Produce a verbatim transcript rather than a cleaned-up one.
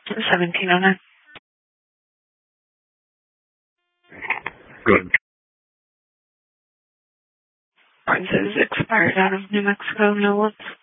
seventeen oh nine. Good. Ours is expired out of New Mexico, no whoops.